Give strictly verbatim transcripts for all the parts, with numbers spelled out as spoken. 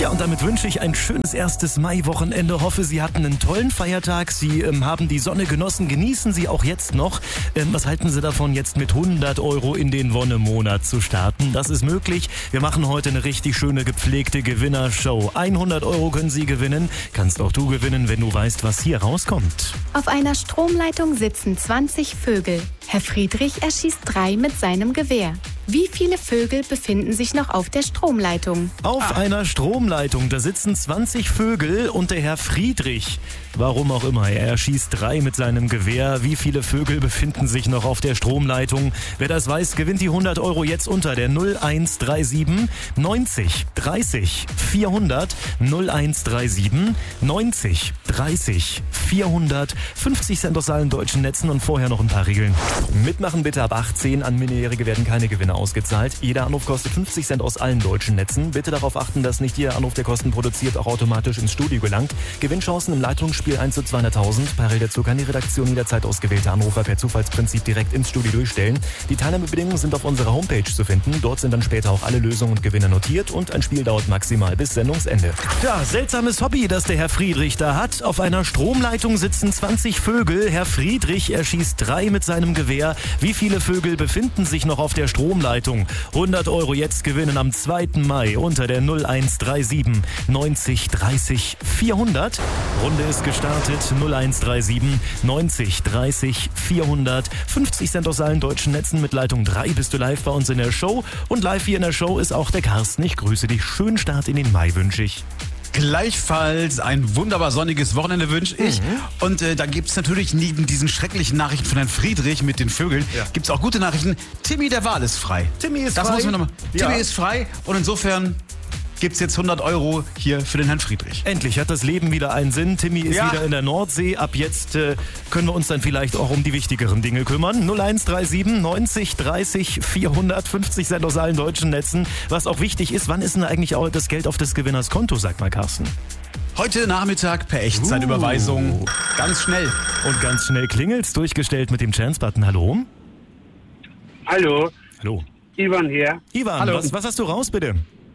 Ja, und damit wünsche ich ein schönes erstes Mai-Wochenende. Hoffe, Sie hatten einen tollen Feiertag. Sie ähm, haben die Sonne genossen. Genießen Sie auch jetzt noch. Ähm, was halten Sie davon, jetzt mit hundert Euro in den Wonnemonat zu starten? Das ist möglich. Wir machen heute eine richtig schöne, gepflegte Gewinnershow. hundert Euro können Sie gewinnen. Kannst auch du gewinnen, wenn du weißt, was hier rauskommt. Auf einer Stromleitung sitzen zwanzig Vögel. Herr Friedrich erschießt drei mit seinem Gewehr. Wie viele Vögel befinden sich noch auf der Stromleitung? Auf ah. einer Stromleitung, da sitzen zwanzig Vögel und der Herr Friedrich, warum auch immer, er erschießt drei mit seinem Gewehr. Wie viele Vögel befinden sich noch auf der Stromleitung? Wer das weiß, gewinnt die hundert Euro jetzt unter der null eins drei sieben neunzig dreißig vierhundert. null eins drei sieben neunzig dreißig vierhundert. fünfzig Cent aus allen deutschen Netzen und vorher noch ein paar Regeln. Mitmachen bitte ab achtzehn, an Minderjährige werden keine Gewinne ausgezahlt. Jeder Anruf kostet fünfzig Cent aus allen deutschen Netzen. Bitte darauf achten, dass nicht jeder Anruf, der Kosten produziert, auch automatisch ins Studio gelangt. Gewinnchancen im Leitungsspiel eins zu zweihunderttausend. Parallel dazu kann die Redaktion jederzeit ausgewählte Anrufer per Zufallsprinzip direkt ins Studio durchstellen. Die Teilnahmebedingungen sind auf unserer Homepage zu finden. Dort sind dann später auch alle Lösungen und Gewinne notiert und ein Spiel dauert maximal bis Sendungsende. Ja, seltsames Hobby, das der Herr Friedrich da hat. Auf einer Stromleitung sitzen zwanzig Vögel. Herr Friedrich erschießt drei mit seinem Gewehr. Wie viele Vögel befinden sich noch auf der Stromleitung? hundert Euro jetzt gewinnen am zweiten Mai unter der null eins drei sieben neunzig dreißig vierhundert. Runde ist gestartet. null eins drei sieben neunzig dreißig vierhundert. fünfzig Cent aus allen deutschen Netzen. Mit Leitung drei bist du live bei uns in der Show. Und live hier in der Show ist auch der Carsten. Ich grüße dich. Schönen Start in den Mai wünsche ich. Gleichfalls ein wunderbar sonniges Wochenende wünsche ich. Mhm. Und äh, da gibt es natürlich neben diesen schrecklichen Nachrichten von Herrn Friedrich mit den Vögeln, ja. gibt es auch gute Nachrichten. Timmy der Wal ist frei. Timmy ist das frei. Muss man noch mal. Ja. Timmy ist frei und insofern gibt es jetzt hundert Euro hier für den Herrn Friedrich. Endlich hat das Leben wieder einen Sinn. Timmy ist ja. wieder in der Nordsee. Ab jetzt äh, können wir uns dann vielleicht auch um die wichtigeren Dinge kümmern. null eins drei sieben neunzig dreißig vierhundert. fünfzig Cent aus allen deutschen Netzen. Was auch wichtig ist, wann ist denn eigentlich auch das Geld auf des Gewinners Konto, sag mal Carsten? Heute Nachmittag per Echtzeitüberweisung. Uh. Ganz schnell. Und ganz schnell klingelt's. Durchgestellt mit dem Chance-Button. Hallo? Hallo. Hallo. Ivan hier. Ivan, Hallo. Was, was hast du raus, bitte?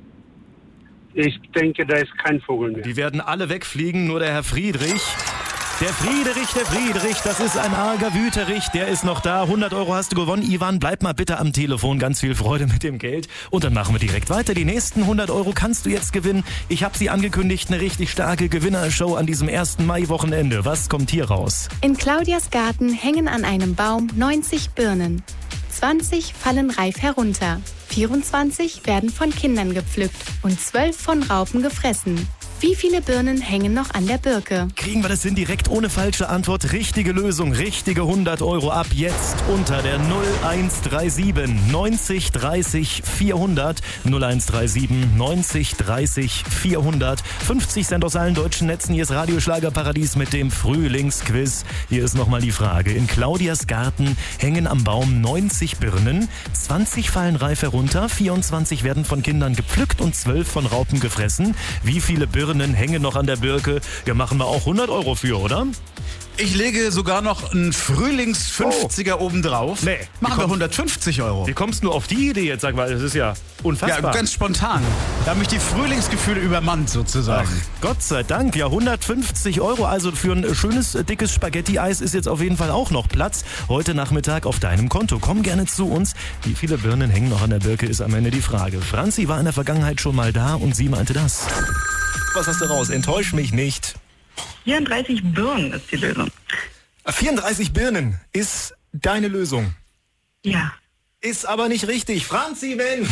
Ich denke, da ist kein Vogel mehr. Die werden alle wegfliegen, nur der Herr Friedrich. Der Friedrich, der Friedrich, das ist ein arger Wüterich, der ist noch da. hundert Euro hast du gewonnen. Ivan, bleib mal bitte am Telefon. Ganz viel Freude mit dem Geld. Und dann machen wir direkt weiter. Die nächsten hundert Euro kannst du jetzt gewinnen. Ich habe sie angekündigt, eine richtig starke Gewinnershow an diesem ersten Mai-Wochenende. Was kommt hier raus? In Claudias Garten hängen an einem Baum neunzig Birnen. zwanzig fallen reif herunter. vierundzwanzig werden von Kindern gepflückt und zwölf von Raupen gefressen. Wie viele Birnen hängen noch an der Birke? Kriegen wir das hin direkt ohne falsche Antwort. Richtige Lösung, richtige hundert Euro ab jetzt unter der null eins drei sieben neunzig dreißig vierhundert. null eins drei sieben neunzig dreißig vierhundert. fünfzig Cent aus allen deutschen Netzen. Hier ist Radio Schlagerparadies mit dem Frühlingsquiz. Hier ist nochmal die Frage. In Claudias Garten hängen am Baum neunzig Birnen. zwanzig fallen reif herunter. vierundzwanzig werden von Kindern gepflückt und zwölf von Raupen gefressen. Wie viele Birnen hängen noch an der Birke? Ja, machen wir auch hundert Euro für, oder? Ich lege sogar noch einen Frühlings-fünfziger oh. obendrauf. Nee. Machen wir hundertfünfzig Euro. Wie kommst du nur auf die Idee jetzt? Sag mal, das ist ja unfassbar. Ja, ganz spontan. Da haben mich die Frühlingsgefühle übermannt sozusagen. Ach, Gott sei Dank. Ja, hundertfünfzig Euro. Also für ein schönes, dickes Spaghetti-Eis ist jetzt auf jeden Fall auch noch Platz. Heute Nachmittag auf deinem Konto. Komm gerne zu uns. Wie viele Birnen hängen noch an der Birke, ist am Ende die Frage. Franzi war in der Vergangenheit schon mal da und sie meinte das. Was hast du raus? Enttäusch mich nicht. vierunddreißig Birnen ist die Lösung. vierunddreißig Birnen ist deine Lösung. Ja. Ist aber nicht richtig. Franzi, Mensch!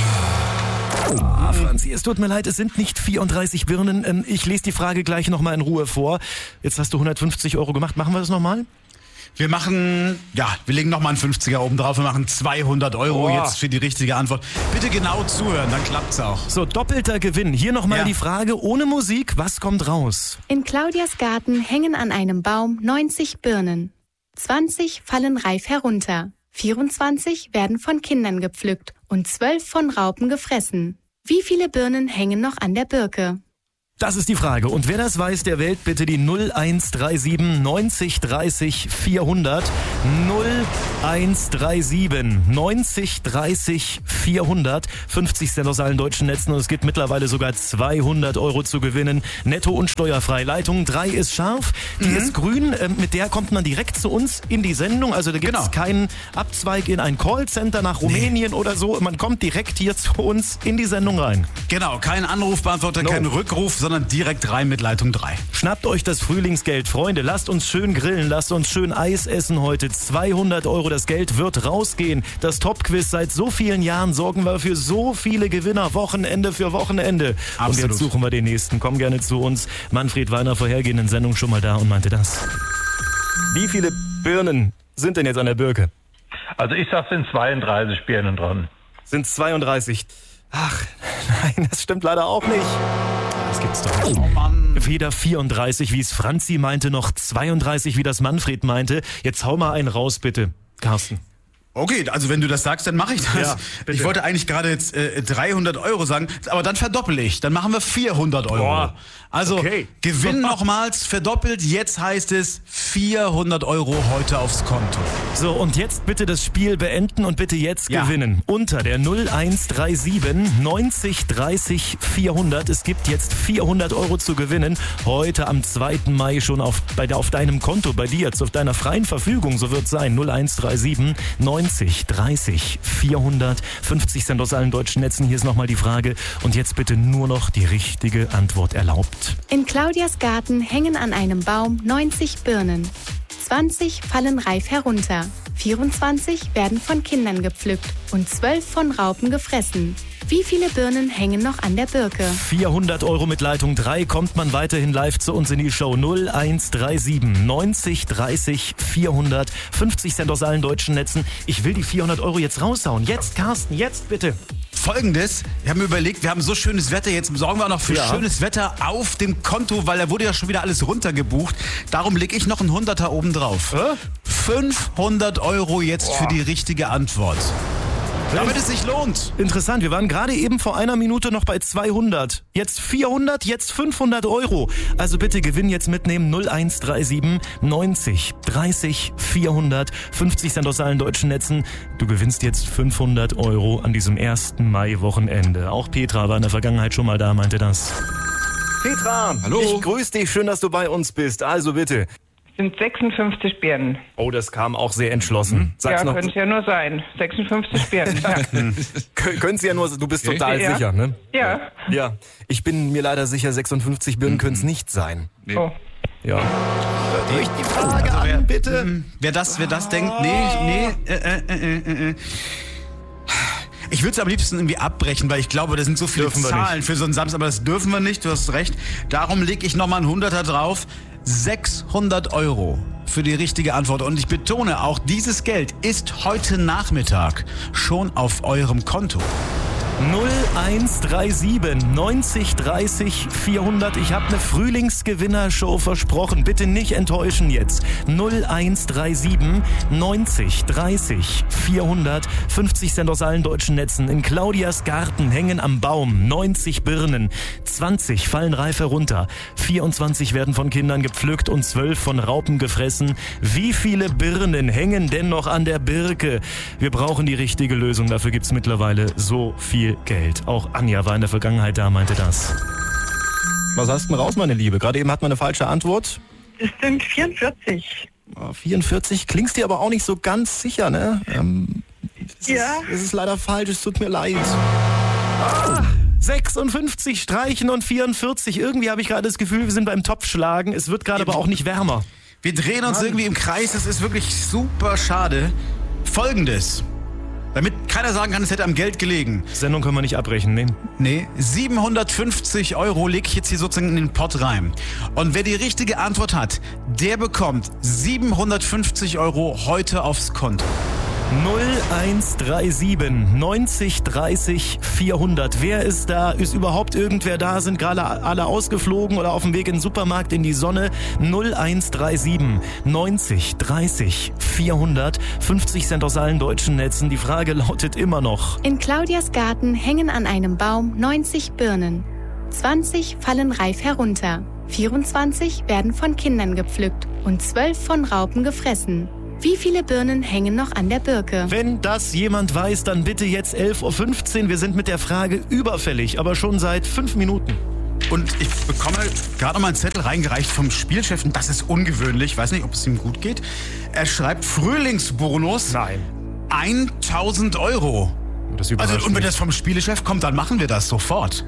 Ah, Franzi, es tut mir leid, es sind nicht vierunddreißig Birnen. Ich lese die Frage gleich nochmal in Ruhe vor. Jetzt hast du hundertfünfzig Euro gemacht. Machen wir das nochmal? Wir machen, ja, wir legen nochmal einen fünfziger oben drauf. Wir machen zweihundert Euro oh. jetzt für die richtige Antwort. Bitte genau zuhören, dann klappt's auch. So, doppelter Gewinn. Hier nochmal ja. die Frage, ohne Musik, was kommt raus? In Claudias Garten hängen an einem Baum neunzig Birnen. zwanzig fallen reif herunter. vierundzwanzig werden von Kindern gepflückt und zwölf von Raupen gefressen. Wie viele Birnen hängen noch an der Birke? Das ist die Frage. Und wer das weiß, der wählt bitte die null eins drei sieben neunzig dreißig vierhundert. null eins drei sieben neunzig dreißig vierhundert. fünfzig Cent aus allen deutschen Netzen und es gibt mittlerweile sogar zweihundert Euro zu gewinnen. Netto und steuerfrei. Leitung drei ist scharf, die mhm. ist grün. Ähm, mit der kommt man direkt zu uns in die Sendung. Also da gibt es genau. keinen Abzweig in ein Callcenter nach Rumänien nee. oder so. Man kommt direkt hier zu uns in die Sendung rein. Genau, kein Anrufbeantworter, no. kein Rückruf, sondern direkt rein mit Leitung drei. Schnappt euch das Frühlingsgeld, Freunde. Lasst uns schön grillen, lasst uns schön Eis essen heute. zweihundert Euro, das Geld wird rausgehen. Das Top-Quiz, seit so vielen Jahren sorgen wir für so viele Gewinner, Wochenende für Wochenende. Absolut. Und jetzt suchen wir den nächsten. Komm gerne zu uns. Manfred war in der vorhergehenden Sendung schon mal da und meinte das. Wie viele Birnen sind denn jetzt an der Birke? Also ich sag, es sind zweiunddreißig Birnen dran. Sind zweiunddreißig. Ach, nein, das stimmt leider auch nicht. Das gibt's doch nicht. Oh Mann. Weder vierunddreißig, wie es Franzi meinte, noch zweiunddreißig, wie das Manfred meinte. Jetzt hau mal einen raus, bitte, Carsten. Okay, also wenn du das sagst, dann mache ich das. Ja, ich wollte eigentlich gerade jetzt äh, dreihundert Euro sagen, aber dann verdoppel ich. Dann machen wir vierhundert Euro. Boah. Also okay. Gewinn nochmals, verdoppelt. Jetzt heißt es vierhundert Euro heute aufs Konto. So, und jetzt bitte das Spiel beenden und bitte jetzt ja. gewinnen. Unter der null eins drei sieben neunzig dreißig vierhundert. Es gibt jetzt vierhundert Euro zu gewinnen. Heute am zweiten Mai schon auf, bei, auf deinem Konto, bei dir, jetzt auf deiner freien Verfügung. So wird es sein. null eins drei sieben neunzig dreißig vierhundert. fünfzig Cent aus allen deutschen Netzen. Hier ist nochmal die Frage. Und jetzt bitte nur noch die richtige Antwort erlaubt. In Claudias Garten hängen an einem Baum neunzig Birnen. zwanzig fallen reif herunter. vierundzwanzig werden von Kindern gepflückt und zwölf von Raupen gefressen. Wie viele Birnen hängen noch an der Birke? vierhundert Euro mit Leitung drei. Kommt man weiterhin live zu uns in die Show. null eins drei sieben neunzig dreißig vierhundert. fünfzig Cent aus allen deutschen Netzen. Ich will die vierhundert Euro jetzt raushauen. Jetzt, Carsten, jetzt bitte. Folgendes, wir haben überlegt, wir haben so schönes Wetter, jetzt sorgen wir auch noch für ja. schönes Wetter auf dem Konto, weil da wurde ja schon wieder alles runtergebucht. Darum lege ich noch einen Hunderter oben drauf. Hä? fünfhundert Euro jetzt Boah. für die richtige Antwort. Damit es sich lohnt. Interessant, wir waren gerade eben vor einer Minute noch bei zweihundert. Jetzt vierhundert, jetzt fünfhundert Euro. Also bitte Gewinn jetzt mitnehmen. null eins drei sieben neunzig dreißig vierhundert. fünfzig Cent aus allen deutschen Netzen. Du gewinnst jetzt fünfhundert Euro an diesem ersten Mai-Wochenende. Auch Petra war in der Vergangenheit schon mal da, meinte das. Petra, hallo. Ich grüße dich. Schön, dass du bei uns bist. Also bitte. Sind sechsundfünfzig Birnen. Oh, das kam auch sehr entschlossen. Sag's ja, noch. könnte es ja nur sein. sechsundfünfzig Birnen, ja. Können Sie ja nur, du bist total ja. sicher, ne? Ja. Ja, ich bin mir leider sicher, sechsundfünfzig Birnen mhm. können es nicht sein. Nee. Oh. Ja. Hört euch die Frage also wer, an, bitte. Mhm. Wer das, wer das denkt, nee, nee, äh, äh, äh, äh, äh. Ich würde es am liebsten irgendwie abbrechen, weil ich glaube, da sind so viele Zahlen für so einen Samstag, aber das dürfen wir nicht, du hast recht. Darum lege ich nochmal einen Hunderter drauf. sechshundert Euro für die richtige Antwort. Und ich betone auch, dieses Geld ist heute Nachmittag schon auf eurem Konto. null eins drei sieben neunzig dreißig vierhundert. Ich habe eine Frühlingsgewinnershow versprochen. Bitte nicht enttäuschen jetzt. null eins drei sieben neunzig dreißig vierhundert. fünfzig Cent aus allen deutschen Netzen. In Claudias Garten hängen am Baum neunzig Birnen. zwanzig fallen reif herunter. vierundzwanzig werden von Kindern gepflückt und zwölf von Raupen gefressen. Wie viele Birnen hängen denn noch an der Birke? Wir brauchen die richtige Lösung. Dafür gibt's mittlerweile so viel Geld. Auch Anja war in der Vergangenheit da, meinte das. Was hast du denn raus, meine Liebe? Gerade eben hat man eine falsche Antwort. Das sind vierundvierzig. vierundvierzig, klingst dir aber auch nicht so ganz sicher, ne? Ähm, es ja. Ist, es ist leider falsch, es tut mir leid. Ah, sechsundfünfzig streichen und vierundvierzig. Irgendwie habe ich gerade das Gefühl, wir sind beim Topfschlagen. Es wird gerade aber auch nicht wärmer. Wir drehen uns Mann. irgendwie im Kreis, das ist wirklich super schade. Folgendes. Damit keiner sagen kann, es hätte am Geld gelegen. Sendung können wir nicht abbrechen, ne? Nee, siebenhundertfünfzig Euro lege ich jetzt hier sozusagen in den Pott rein. Und wer die richtige Antwort hat, der bekommt siebenhundertfünfzig Euro heute aufs Konto. null eins drei sieben neunzig dreißig vierhundert. Wer ist da? Ist überhaupt irgendwer da? Sind gerade alle ausgeflogen oder auf dem Weg in den Supermarkt in die Sonne? null eins drei sieben neunzig dreißig vierhundert. fünfzig Cent aus allen deutschen Netzen. Die Frage lautet immer noch. In Claudias Garten hängen an einem Baum neunzig Birnen. zwanzig fallen reif herunter, vierundzwanzig werden von Kindern gepflückt und zwölf von Raupen gefressen. Wie viele Birnen hängen noch an der Birke? Wenn das jemand weiß, dann bitte jetzt elf Uhr fünfzehn. Wir sind mit der Frage überfällig, aber schon seit fünf Minuten. Und ich bekomme gerade mal einen Zettel reingereicht vom Spielchef. Und das ist ungewöhnlich. Ich weiß nicht, ob es ihm gut geht. Er schreibt Frühlingsbonus. Nein. tausend Euro. Das überrascht Also, und wenn mich. das vom Spielchef kommt, dann machen wir das sofort.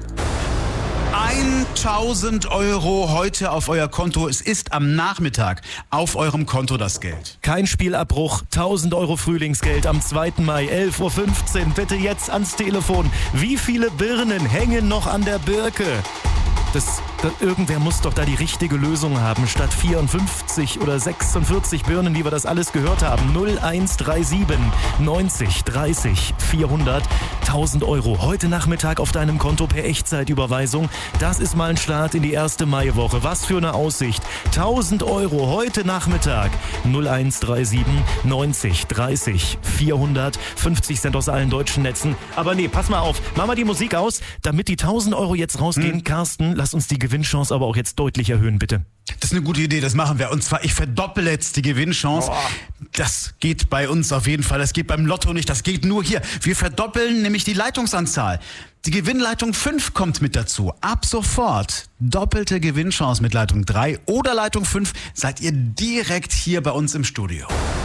tausend Euro heute auf euer Konto. Es ist am Nachmittag auf eurem Konto das Geld. Kein Spielabbruch, tausend Euro Frühlingsgeld am zweiten Mai, elf Uhr fünfzehn. Bitte jetzt ans Telefon. Wie viele Birnen hängen noch an der Birke? Das, das, irgendwer muss doch da die richtige Lösung haben. Statt vierundfünfzig oder sechsundvierzig Birnen, wie wir das alles gehört haben. null eins drei sieben neunzig dreißig vierhundert. tausend Euro heute Nachmittag auf deinem Konto per Echtzeitüberweisung. Das ist mal ein Start in die erste Maiwoche. Was für eine Aussicht. tausend Euro heute Nachmittag. null eins drei sieben neunzig dreißig vierhundert. fünfzig Cent aus allen deutschen Netzen. Aber nee, pass mal auf. Mach mal die Musik aus, damit die tausend Euro jetzt rausgehen. Hm. Carsten, lass uns die Gewinnchance aber auch jetzt deutlich erhöhen, bitte. Das ist eine gute Idee, das machen wir. Und zwar, ich verdoppel jetzt die Gewinnchance. Boah. Das geht bei uns auf jeden Fall. Das geht beim Lotto nicht. Das geht nur hier. Wir verdoppeln nämlich die Leitungsanzahl. Die Gewinnleitung fünf kommt mit dazu. Ab sofort doppelte Gewinnchance mit Leitung drei oder Leitung fünf seid ihr direkt hier bei uns im Studio.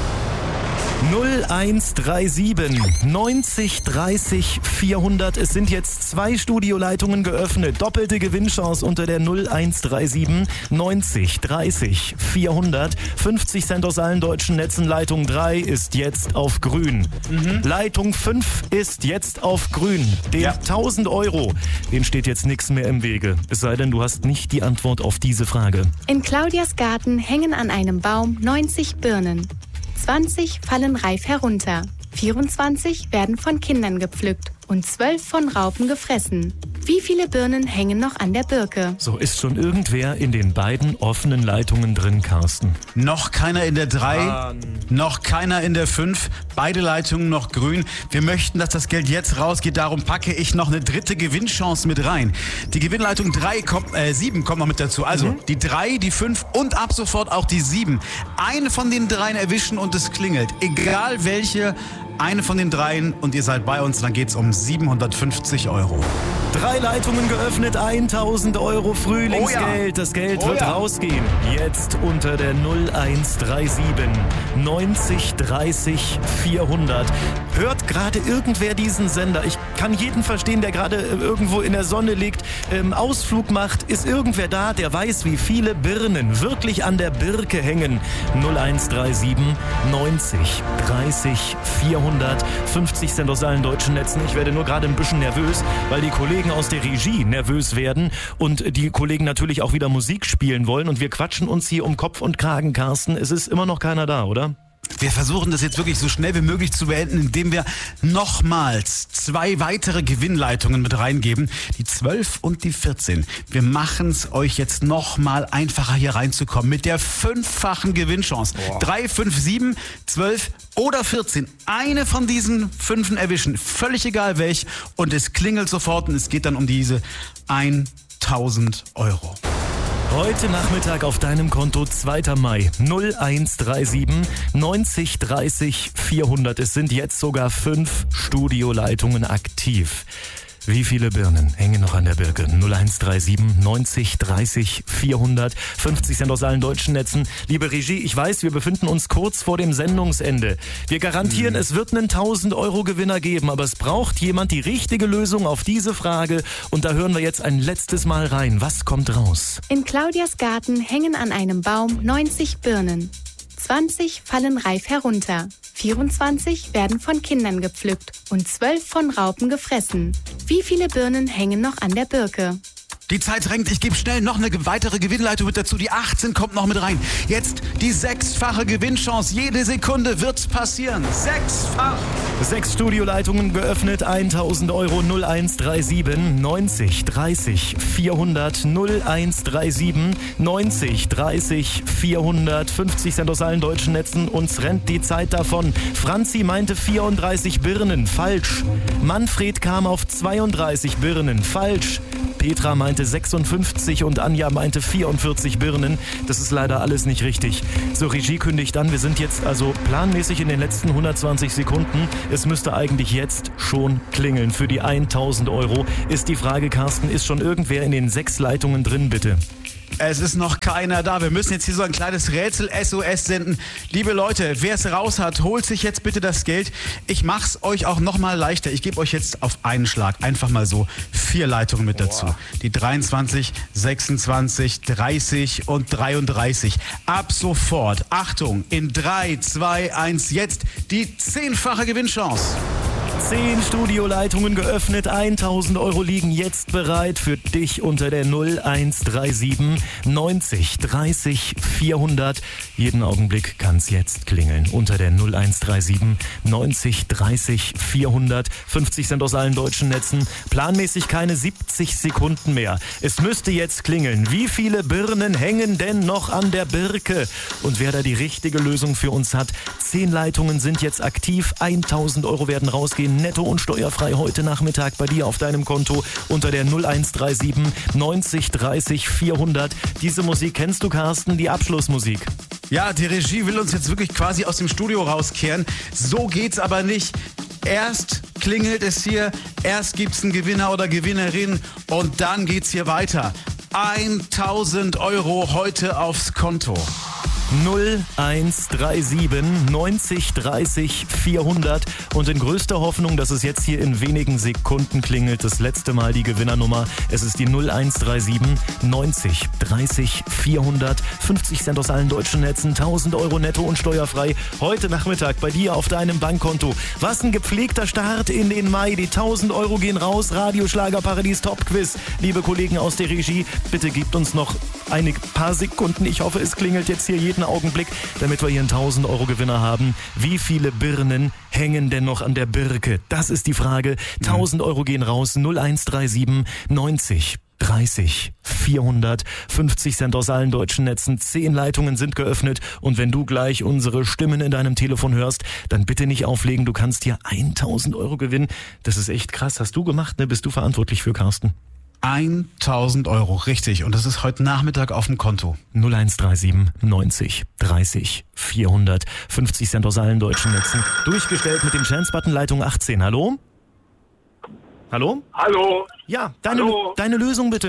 null eins drei sieben neunzig dreißig vierhundert. Es sind jetzt zwei Studioleitungen geöffnet. Doppelte Gewinnchance unter der null eins drei sieben neunzig dreißig vierhundert. fünfzig Cent aus allen deutschen Netzen. Leitung drei ist jetzt auf grün. Mhm. Leitung fünf ist jetzt auf grün. Den ja. tausend Euro, dem steht jetzt nichts mehr im Wege. Es sei denn, du hast nicht die Antwort auf diese Frage. In Claudias Garten hängen an einem Baum neunzig Birnen. zwanzig fallen reif herunter, vierundzwanzig werden von Kindern gepflückt und zwölf von Raupen gefressen. Wie viele Birnen hängen noch an der Birke? So, ist schon irgendwer in den beiden offenen Leitungen drin, Carsten? Noch keiner in der drei, Mann. Noch keiner in der fünf, beide Leitungen noch grün. Wir möchten, dass das Geld jetzt rausgeht, darum packe ich noch eine dritte Gewinnchance mit rein. Die Gewinnleitung drei kommt, äh, sieben kommt noch mit dazu. Also mhm. die drei, die fünf und ab sofort auch die sieben. Eine von den dreien erwischen und es klingelt. Egal welche, eine von den dreien und ihr seid bei uns, dann geht's um siebenhundertfünfzig Euro. Drei Leitungen geöffnet, tausend Euro Frühlingsgeld. Oh ja. Das Geld oh wird ja. rausgehen. Jetzt unter der null eins drei sieben neunzig dreißig vierhundert. Hört gerade irgendwer diesen Sender? Ich kann jeden verstehen, der gerade irgendwo in der Sonne liegt, ähm, Ausflug macht. Ist irgendwer da, der weiß, wie viele Birnen wirklich an der Birke hängen? null eins drei sieben neunzig dreißig vierhundert. fünfzig Cent aus allen deutschen Netzen. Ich werde nur gerade ein bisschen nervös, weil die Kollegen aus der Regie nervös werden und die Kollegen natürlich auch wieder Musik spielen wollen und wir quatschen uns hier um Kopf und Kragen, Carsten. Es ist immer noch keiner da, oder? Wir versuchen das jetzt wirklich so schnell wie möglich zu beenden, indem wir nochmals zwei weitere Gewinnleitungen mit reingeben. Die zwölf und die vierzehn. Wir machen es euch jetzt nochmal einfacher hier reinzukommen mit der fünffachen Gewinnchance. Boah. drei, fünf, sieben, zwölf oder vierzehn. Eine von diesen fünfen erwischen. Völlig egal welch. Und es klingelt sofort und es geht dann um diese tausend Euro. Heute Nachmittag auf deinem Konto zweiter Mai null eins drei sieben neunzig dreißig vierhundert. Es sind jetzt sogar fünf Studioleitungen aktiv. Wie viele Birnen hängen noch an der Birke? null eins drei sieben neunzig dreißig vierhundert. fünfzig Cent aus allen deutschen Netzen. Liebe Regie, ich weiß, wir befinden uns kurz vor dem Sendungsende. Wir garantieren, mhm. es wird einen tausend Euro Gewinner geben, aber es braucht jemand die richtige Lösung auf diese Frage. Und da hören wir jetzt ein letztes Mal rein. Was kommt raus? In Claudias Garten hängen an einem Baum neunzig Birnen. zwanzig fallen reif herunter, vierundzwanzig werden von Kindern gepflückt und zwölf von Raupen gefressen. Wie viele Birnen hängen noch an der Birke? Die Zeit drängt, ich gebe schnell noch eine weitere Gewinnleitung mit dazu. Die achtzehn kommt noch mit rein. Jetzt die sechsfache Gewinnchance. Jede Sekunde wird's passieren. Sechsfach. Sechs Studioleitungen geöffnet, tausend Euro. null eins drei sieben neunzig dreißig vierhundert. null eins drei sieben neunzig dreißig vierhundert. fünfzig Cent aus allen deutschen Netzen. Uns rennt die Zeit davon. Franzi meinte vierunddreißig Birnen. Falsch. Manfred kam auf zweiunddreißig Birnen. Falsch. Petra meinte sechsundfünfzig und Anja meinte vierundvierzig Birnen. Das ist leider alles nicht richtig. So, Regie kündigt an, wir sind jetzt also planmäßig in den letzten hundertzwanzig Sekunden. Es müsste eigentlich jetzt schon klingeln. Für die tausend Euro ist die Frage, Carsten, ist schon irgendwer in den sechs Leitungen drin, bitte? Es ist noch keiner da. Wir müssen jetzt hier so ein kleines Rätsel-S O S senden. Liebe Leute, wer es raus hat, holt sich jetzt bitte das Geld. Ich mach's euch auch noch mal leichter. Ich gebe euch jetzt auf einen Schlag einfach mal so vier Leitungen mit dazu. Wow. Die dreiundzwanzig, sechsundzwanzig, dreißig und dreiunddreißig. Ab sofort, Achtung, in drei, zwei, eins, jetzt die zehnfache Gewinnchance. Zehn Studioleitungen geöffnet, tausend Euro liegen jetzt bereit für dich unter der null eins drei sieben neunzig dreißig vierhundert. Jeden Augenblick kann's jetzt klingeln. Unter der null eins drei sieben neunzig dreißig vierhundert. fünfzig Cent aus allen deutschen Netzen. Planmäßig keine siebzig Sekunden mehr. Es müsste jetzt klingeln. Wie viele Birnen hängen denn noch an der Birke? Und wer da die richtige Lösung für uns hat, zehn Leitungen sind jetzt aktiv. tausend Euro werden rausgehen. Netto und steuerfrei heute Nachmittag bei dir auf deinem Konto unter der null eins drei sieben neunzig dreißig vierhundert. Diese Musik kennst du, Carsten, die Abschlussmusik. Ja, die Regie will uns jetzt wirklich quasi aus dem Studio rauskehren. So geht's aber nicht. Erst klingelt es hier, erst gibt's einen Gewinner oder Gewinnerin und dann geht's hier weiter. tausend Euro heute aufs Konto. null eins drei sieben neunzig dreißig vierhundert und in größter Hoffnung, dass es jetzt hier in wenigen Sekunden klingelt, das letzte Mal die Gewinnernummer. Es ist die null eins drei sieben neunzig dreißig vierhundert. fünfzig Cent aus allen deutschen Netzen, tausend Euro netto und steuerfrei. Heute Nachmittag bei dir auf deinem Bankkonto. Was ein gepflegter Start in den Mai. Die tausend Euro gehen raus. Radio Schlagerparadies Top Quiz. Liebe Kollegen aus der Regie, bitte gebt uns noch ein paar Sekunden. Ich hoffe, es klingelt jetzt hier jeden Augenblick, damit wir hier einen tausend Euro Gewinner haben. Wie viele Birnen hängen denn noch an der Birke? Das ist die Frage. tausend Euro gehen raus. null eins drei sieben neunzig dreißig vierhundert. fünfzig Cent aus allen deutschen Netzen. zehn Leitungen sind geöffnet. Und wenn du gleich unsere Stimmen in deinem Telefon hörst, dann bitte nicht auflegen. Du kannst hier tausend Euro gewinnen. Das ist echt krass. Hast du gemacht, ne? Bist du verantwortlich für, Carsten? tausend Euro, richtig. Und das ist heute Nachmittag auf dem Konto. null eins drei sieben neunzig dreißig vierhundert. fünfzig Cent aus allen deutschen Netzen. Durchgestellt mit dem Chance-Button Leitung achtzehn. Hallo? Hallo? Hallo. Ja, deine, Hallo. deine Lösung bitte.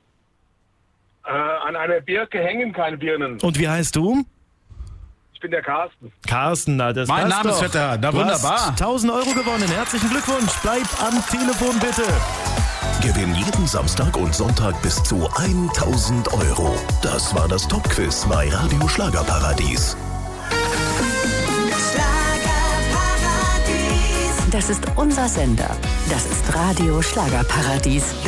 Äh, an einer Birke hängen keine Birnen. Und wie heißt du? Ich bin der Carsten. Carsten, na, das Mein passt Namensvetter, doch. na wunderbar. Du hast tausend Euro gewonnen. Herzlichen Glückwunsch. Bleib am Telefon bitte. Gewinn jeden Samstag und Sonntag bis zu tausend Euro. Das war das Top-Quiz bei Radio Schlagerparadies. Das ist unser Sender. Das ist Radio Schlagerparadies.